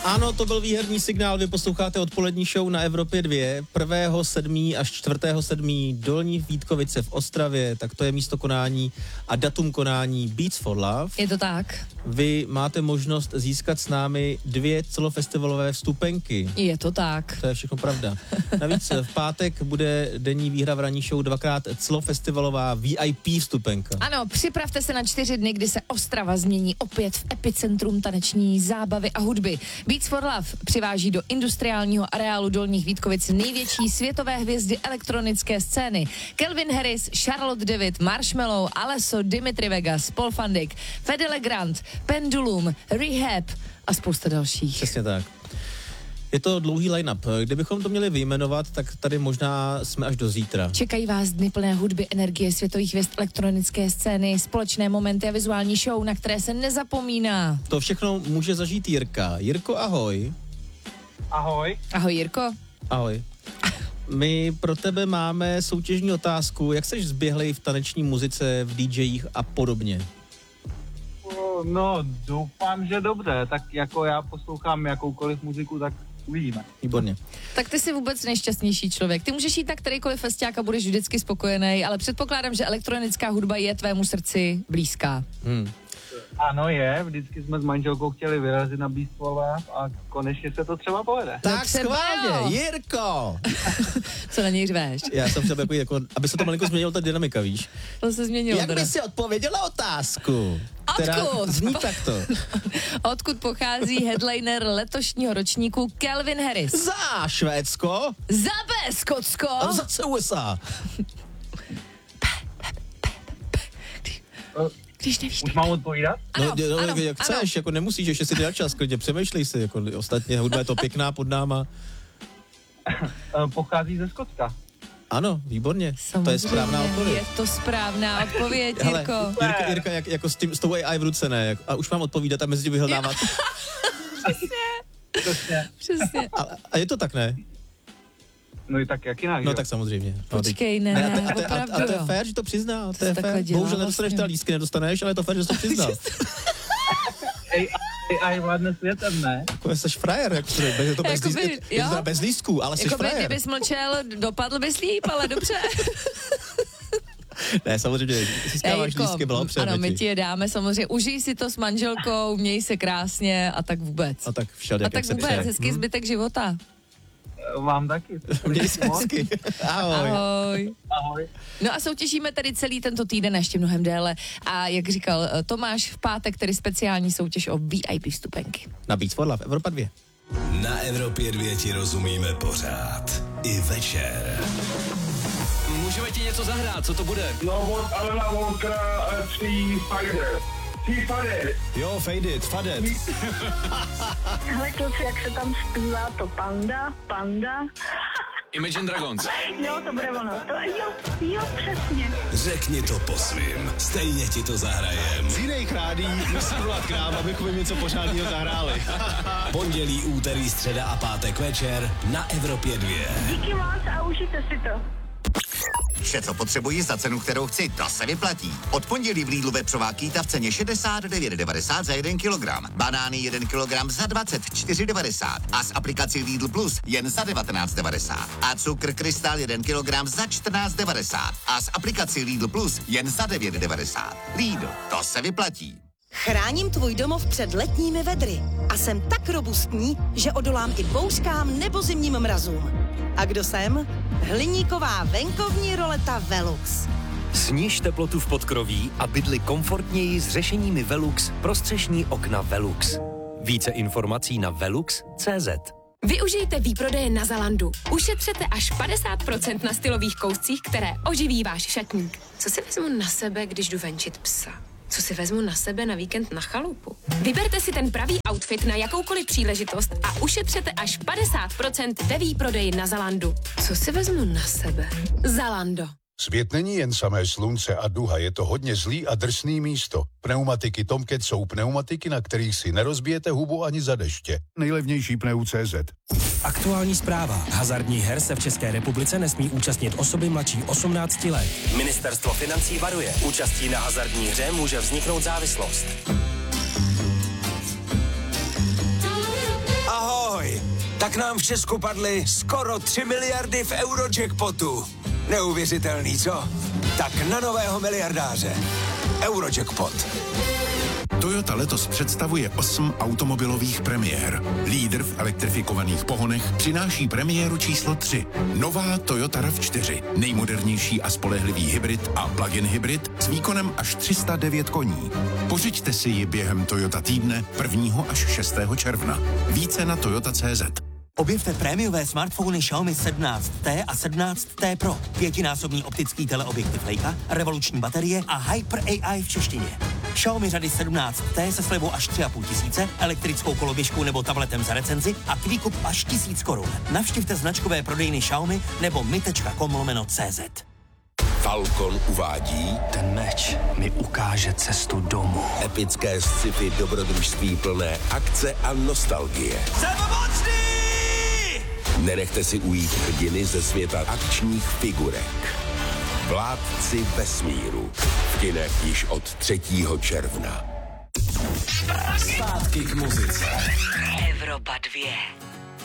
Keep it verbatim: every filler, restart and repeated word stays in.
Ano, to byl výherní signál, vy posloucháte odpolední show na Evropě dva, prvního sedmého až čtvrtého sedmého Dolní Vítkovice v Ostravě, tak to je místo konání a datum konání Beats for Love. Je to tak. Vy máte možnost získat s námi dvě celofestivalové vstupenky. Je to tak. To je všechno pravda. Navíc v pátek bude denní výhra v ranní show dvakrát celofestivalová V I P vstupenka. Ano, připravte se na čtyři dny, kdy se Ostrava změní opět v epicentrum taneční zábavy a hudby. Beats for Love přiváží do industriálního areálu Dolních Vítkovic největší světové hvězdy elektronické scény. Calvin Harris, Charlotte David, Marshmello, Alesso, Dimitri Vegas, Paul van Dyk, Fede Legrand, Pendulum, Rehab a spousta dalších. Přesně tak. Je to dlouhý line-up. Kdybychom to měli vyjmenovat, tak tady možná jsme až do zítra. Čekají vás dny plné hudby, energie, světových hvězd elektronické scény, společné momenty a vizuální show, na které se nezapomíná. To všechno může zažít Jirka. Jirko, ahoj. Ahoj. Ahoj, Jirko. Ahoj. My pro tebe máme soutěžní otázku. Jak seš zběhlej v taneční muzice, v DJích a podobně? No, doufám, že dobře. Tak jako já poslouchám jakoukoliv muziku, tak uvidíme. Výborně. Tak ty jsi vůbec nejšťastnější člověk. Ty můžeš jít na kterýkoliv festiák a budeš vždycky spokojený, ale předpokládám, že elektronická hudba je tvému srdci blízká. Hmm. Ano je, vždycky jsme s manželkou chtěli vyrazit na Beats for Love a konečně se to třeba povede. Tak třeba schválně, Jirko! Co na něj řveš? Já jsem chtěl jako, jako, aby se to malinko změnilo ta dynamika, víš? To se změnilo. Jak teda. by si odpověděla otázku? Která Odkud? zní takto. Odkud pochází headliner letošního ročníku Calvin Harris? Za Švédsko? Za B, Skotsko? A za U S A. Když nevíš, Už mám odpovídat? Ano, no, no, ano, jak chceš, ano. jako nemusíš, ještě si dát čas, klidně přemýšlej si, jako ostatně hudba je to pěkná pod náma. Pochází ze Skotska. Ano, výborně, Samozřejmě, to je správná odpověď. Je to správná odpověď, Hele, Jirko. Jirka, Jirka jak, jako s, tím, s tou A I v ruce, ne? Jak, a už mám odpovídat a mezi tím vyhledávat. Přesně. Přesně. A, a je to tak, ne? No i tak jak jinak, No jo? tak samozřejmě. No, Počkej, teď- ne, a, to- a, to- opravdu, a, a to je jo. fér, že to přizná, to je takhle fér. dělá Bohužel nedostaneš vlastně. teda lístky, nedostaneš, ale je to fér, že jsi to přiznal. A I vládne světem, ne? Jako jsi frajer, jak to je to bez, Jakoby, líst, je, je to jo. teda bez lístků, ale jsi Jako by, frajer. kdybys mlčel, dopadl bys líp, ale dobře. Ne, samozřejmě, získáváš lístky, blahopřejeme ano, my ti. ti je dáme, samozřejmě. Užij si to s manželkou, měj se krásně a tak vůbec. A tak všel, A jak, tak jak se vůbec, přeje. hezký zbytek života. Vám taky. Měj se hezky. Ahoj. Ahoj. Ahoj. No a soutěžíme tady celý tento týden, ještě mnohem déle. A jak říkal eh, Tomáš, v pátek tedy speciální soutěž o V I P vstupenky. Na Beats for Love, Evropa dva. Na Evropě dvě ti rozumíme pořád. I večer. Můžeme ti něco zahrát, co to bude? No, od Alana Walkera tří Fader. Tří Fader. Jo, Fade It, Fadet. Hele kluci, jak se tam zpívá to panda, panda. Imagine Dragons. Jo, to bude ono. To, jo, jo, přesně. Řekni to po svým, stejně ti to zahrajem. Z jiných rádí musí volat k nám, abychom jim něco pořádného zahráli. Pondělí, úterý, středa a pátek večer na Evropě dva. Díky moc a užijte si to. Vše, co potřebuji za cenu, kterou chci, to se vyplatí. Od pondělí v Lidlu vepřová kýta v ceně šedesát devět devadesát za jeden kilogram. Banány jeden kilogram za dvacet čtyři devadesát. A s aplikací Lidl Plus jen za devatenáct devadesát. A cukr Krystal jeden kilogram za čtrnáct devadesát. A s aplikací Lidl Plus jen za devět devadesát. Lidl, to se vyplatí. Chráním tvůj domov před letními vedry a jsem tak robustní, že odolám i bouřkám nebo zimním mrazům. A kdo jsem? Hliníková venkovní roleta Velux. Sníž teplotu v podkroví a bydli komfortněji s řešeními Velux pro střešní okna Velux. Více informací na velux tečka cé zet. Využijte výprodeje na Zalandu. Ušetřete až padesát procent na stylových kouscích, které oživí váš šatník. Co si vezmu na sebe, když jdu venčit psa? Co si vezmu na sebe na víkend na chalupu? Vyberte si ten pravý outfit na jakoukoliv příležitost a ušetřete až padesát procent ve výprodeji na Zalandu. Co si vezmu na sebe? Zalando. Svět není jen samé slunce a duha, je to hodně zlý a drsný místo. Pneumatiky Tomcat jsou pneumatiky, na kterých si nerozbijete hubu ani za deště. Nejlevnější pneu tečka cé zet. Aktuální zpráva. Hazardních her se v České republice nesmí účastnit osoby mladší osmnácti let. Ministerstvo financí varuje. Účastí na hazardní hře může vzniknout závislost. tak nám v Česku padly skoro tři miliardy v Eurojackpotu. Neuvěřitelný, co? Tak na nového miliardáře. Eurojackpot. Toyota letos představuje osm automobilových premiér. Lídr v elektrifikovaných pohonech přináší premiéru číslo tři. Nová Toyota RAV čtyři. Nejmodernější a spolehlivý hybrid a plug-in hybrid s výkonem až tři sta devět koní. Pořiďte si ji během Toyota týdne prvního až šestého června. Více na toyota tečka cé zet. Objevte prémiové smartfony Xiaomi sedmnáct T a sedmnáct T Pro. Pětinásobný optický teleobjektiv Leica, revoluční baterie a Hyper A I v češtině. Xiaomi řady sedmnáct T se slevou až tři a půl tisíce, elektrickou koloběžkou nebo tabletem za recenzi a výkup až tisíc korun. Navštivte značkové prodejny Xiaomi nebo mi tečka com lomeno cé zet. Falcon uvádí Ten meč mi ukáže cestu domů. epické sci-fi dobrodružství plné akce a nostalgie. Jsem mocný! Nenechte si ujít hrdiny ze světa akčních figurek. Vládci vesmíru. V kinech již od třetího června. Zpátky k muzice. Evropa dvě.